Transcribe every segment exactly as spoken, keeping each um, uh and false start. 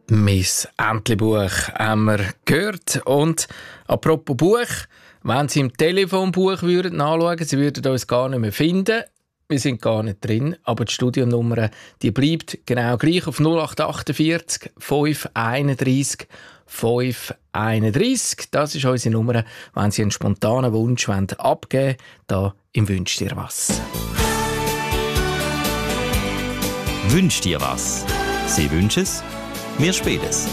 Mein Entlebuch haben wir gehört. Und apropos Buch, wenn Sie im Telefonbuch würden nachschauen, Sie würden uns gar nicht mehr finden. Wir sind gar nicht drin, aber die Studionnummer die bleibt genau gleich auf null acht achtundvierzig fünf einunddreißig fünf einunddreißig. Das ist unsere Nummer, wenn Sie einen spontanen Wunsch abgeben wollen. Da im «Wünsch dir was». Wünsch dir was? Sie wünschen es, wir spielen es.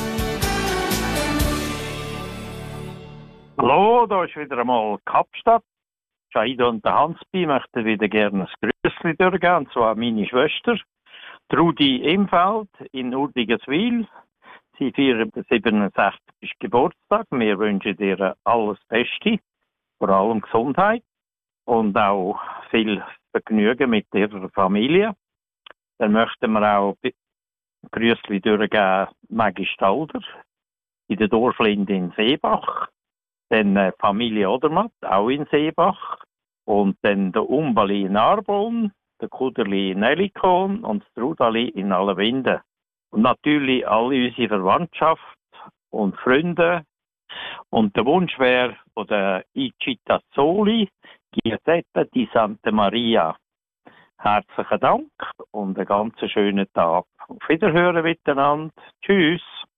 Hallo, da ist wieder einmal Kapstadt. Scheido und der Hansby möchten wieder gerne ein Grüßli durchgeben, und zwar meine Schwester, Trudi Imfeld in Urdigenswil. Sie feiert den siebenundsechzigsten Geburtstag. Wir wünschen ihr alles Beste, vor allem Gesundheit und auch viel Vergnügen mit ihrer Familie. Dann möchten wir auch Grüßli durchgeben Maggie Stalder in der Dorflinde in Seebach. Dann äh, Familie Odermatt, auch in Seebach. Und dann der Umbali in Arbon, der Kuderli in Ellikon und das Trudali in Allewinde. Und natürlich alle unsere Verwandtschaft und Freunde. Und der Wunsch wäre von der Icitazzoli, Giuseppe di Santa Maria. Herzlichen Dank und einen ganz schönen Tag. Auf Wiederhören miteinander. Tschüss.